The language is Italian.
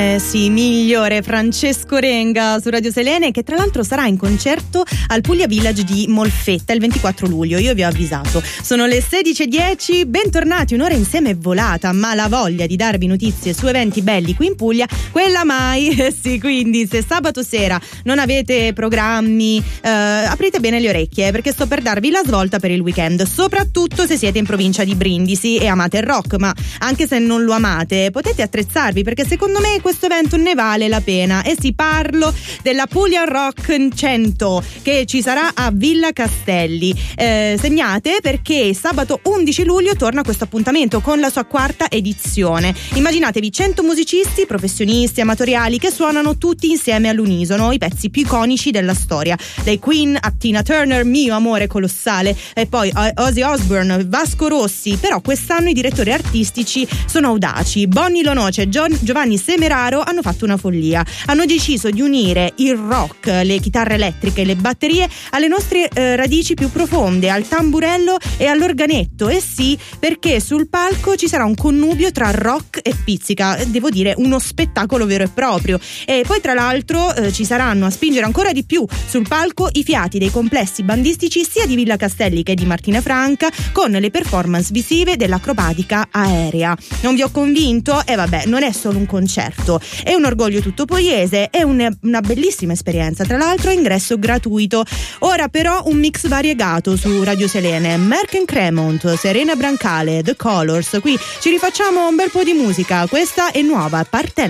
Sì, migliore Francesco Renga su Radio Selene, che tra l'altro sarà in concerto al Puglia Village di Molfetta il 24 luglio. Io vi ho avvisato. Sono le 16:10, bentornati, un'ora insieme è volata, ma la voglia di darvi notizie su eventi belli qui in Puglia, quella mai. Sì, quindi se sabato sera non avete programmi, aprite bene le orecchie, perché sto per darvi la svolta per il weekend, soprattutto se siete in provincia di Brindisi e amate il rock, ma anche se non lo amate potete attrezzarvi, perché secondo me questo evento ne vale la pena. E sì, parlo della Puglia Rock 100 che ci sarà a Villa Castelli. Segnate, perché sabato 11 luglio torna questo appuntamento con la sua quarta edizione. Immaginatevi 100 musicisti, professionisti, amatoriali, che suonano tutti insieme all'unisono i pezzi più iconici della storia, dai Queen a Tina Turner, mio amore colossale, e poi Ozzy Osbourne, Vasco Rossi. Però quest'anno i direttori artistici sono audaci. Bonnie Lonoce e Giovanni Semeraro hanno fatto una follia. Hanno deciso di unire il rock, le chitarre elettriche e le batterie alle nostre radici più profonde, al tamburello e all'organetto. E sì, perché sul palco ci sarà un connubio tra rock e pizzica, devo dire uno spettacolo vero e proprio. E poi tra l'altro ci saranno a spingere ancora di più sul palco i fiati dei complessi bandistici sia di Villa Castelli che di Martina Franca, con le performance visive dell'acrobatica aerea. Non vi ho convinto? E vabbè, non è solo un concerto, è un orgoglio tutto pugliese, è una bellissima esperienza, tra l'altro ingresso gratuito. Ora però un mix variegato su Radio Selene: Merck and Cremont, Serena Brancale, The Colors. Qui ci rifacciamo un bel po' di musica, questa è nuova, Partenza.